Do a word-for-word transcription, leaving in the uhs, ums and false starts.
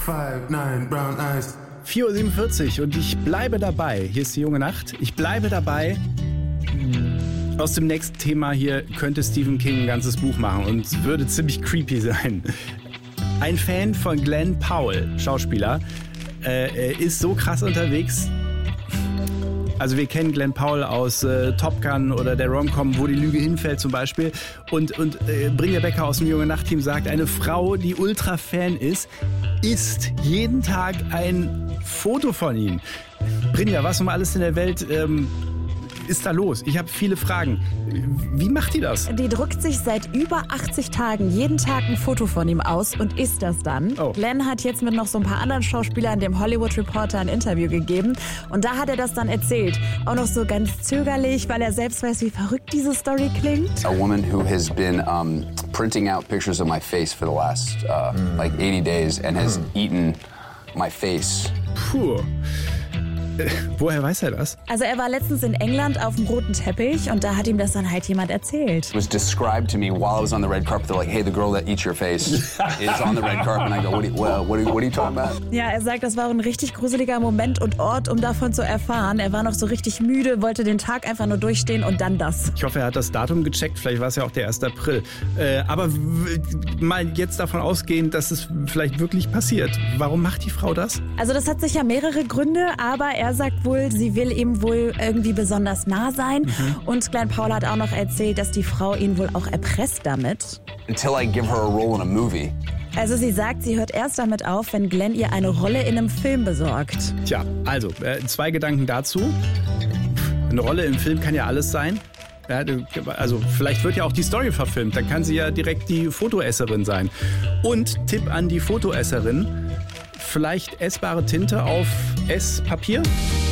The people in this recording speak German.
five, nine, brown eyes. vier Uhr siebenundvierzig und ich bleibe dabei. Hier ist die junge Nacht. Ich bleibe dabei. Aus dem nächsten Thema hier könnte Stephen King ein ganzes Buch machen und es würde ziemlich creepy sein. Ein Fan von Glen Powell, Schauspieler, äh, ist so krass unterwegs. Also wir kennen Glen Powell aus äh, Top Gun oder der Rom-Com, wo die Lüge hinfällt zum Beispiel. Und, und äh, Brynja Becker aus dem Junge Nacht-Team sagt, eine Frau, die Ultra-Fan ist, isst jeden Tag ein Foto von ihm. Brynja, was um alles in der Welt ähm, ist da los? Ich habe viele Fragen. Wie macht die das? Die druckt sich seit über achtzig Tagen jeden Tag ein Foto von ihm aus und isst das dann. Oh. Glenn hat jetzt mit noch so ein paar anderen Schauspielern dem Hollywood Reporter ein Interview gegeben und da hat er das dann erzählt. Auch noch so ganz zögerlich, weil er selbst weiß, wie verrückt diese Story klingt. A woman who has been um, printing out pictures of my face for the last uh, mm. like eighty days and has mm. eaten my face. Puh. Äh, woher weiß er das? Also er war letztens in England auf dem roten Teppich und da hat ihm das dann halt jemand erzählt. It was described to me while I was on the red carpet. They're like, hey, the girl that eats your face is on the red carpet. And I go, what are you, well, what are, what are you talking about? Ja, er sagt, das war ein richtig gruseliger Moment und Ort, um davon zu erfahren. Er war noch so richtig müde, wollte den Tag einfach nur durchstehen und dann das. Ich hoffe, er hat das Datum gecheckt. Vielleicht war es ja auch der erste April. Äh, aber w- mal jetzt davon ausgehend, dass es vielleicht wirklich passiert. Warum macht die Frau das? Also das hat sicher mehrere Gründe, aber er sagt wohl, sie will ihm wohl irgendwie besonders nah sein. Mhm. Und Glen Powell hat auch noch erzählt, dass die Frau ihn wohl auch erpresst damit. Until I give her a role in a movie. Also sie sagt, sie hört erst damit auf, wenn Glenn ihr eine Rolle in einem Film besorgt. Tja, also äh, zwei Gedanken dazu. Eine Rolle im Film kann ja alles sein. Ja, also vielleicht wird ja auch die Story verfilmt. Dann kann sie ja direkt die Fotoesserin sein. Und Tipp an die Fotoesserin. Vielleicht essbare Tinte auf Esspapier?